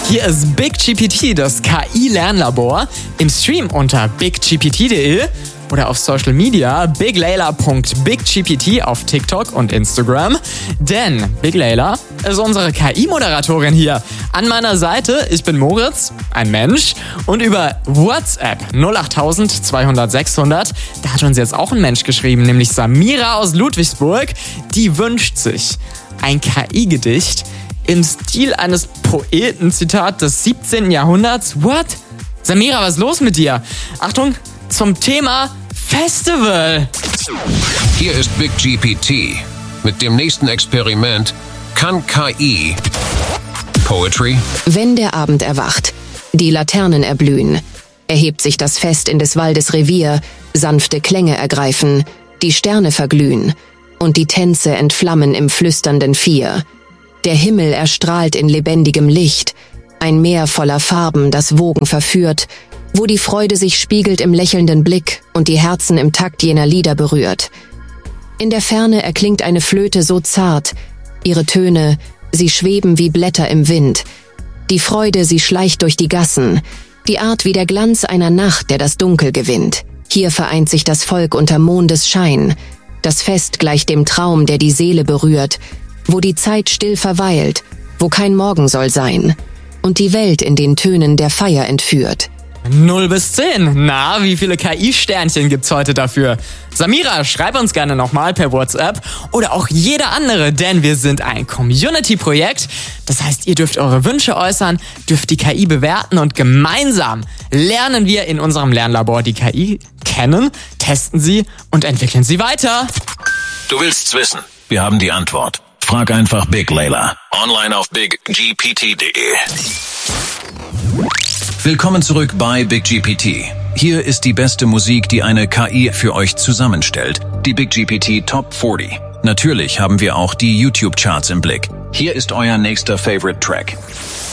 Hier ist BigGPT, das KI-Lernlabor, im Stream unter biggpt.de oder auf Social Media biglayla.biggpt auf TikTok und Instagram. Denn Big Layla ist unsere KI-Moderatorin hier. An meiner Seite, ich bin Moritz, ein Mensch, und über WhatsApp 08000 200 600, da hat uns jetzt auch ein Mensch geschrieben, nämlich Samira aus Ludwigsburg. Die wünscht sich ein KI-Gedicht im Stil eines Poeten, Zitat des 17. Jahrhunderts. What? Samira, was ist los mit dir? Achtung, zum Thema Festival. Hier ist BigGPT. Mit dem nächsten Experiment kann KI Poetry. Wenn der Abend erwacht, die Laternen erblühen, erhebt sich das Fest in des Waldes Revier, sanfte Klänge ergreifen, die Sterne verglühen und die Tänze entflammen im flüsternden Vier. Der Himmel erstrahlt in lebendigem Licht, ein Meer voller Farben, das Wogen verführt, wo die Freude sich spiegelt im lächelnden Blick und die Herzen im Takt jener Lieder berührt. In der Ferne erklingt eine Flöte so zart, ihre Töne, sie schweben wie Blätter im Wind. Die Freude, sie schleicht durch die Gassen, die Art wie der Glanz einer Nacht, der das Dunkel gewinnt. Hier vereint sich das Volk unter Mondesschein, das Fest gleicht dem Traum, der die Seele berührt, wo die Zeit still verweilt, wo kein Morgen soll sein und die Welt in den Tönen der Feier entführt. 0 bis 10. Na, wie viele KI-Sternchen gibt's heute dafür? Samira, schreib uns gerne nochmal per WhatsApp oder auch jeder andere, denn wir sind ein Community-Projekt. Das heißt, ihr dürft eure Wünsche äußern, dürft die KI bewerten und gemeinsam lernen wir in unserem Lernlabor die KI kennen, testen sie und entwickeln sie weiter. Du willst's wissen? Wir haben die Antwort. Frag einfach Big Layla. Online auf biggpt.de. Willkommen zurück bei BigGPT. Hier ist die beste Musik, die eine KI für euch zusammenstellt. Die BigGPT Top 40. Natürlich haben wir auch die YouTube-Charts im Blick. Hier ist euer nächster Favorite Track.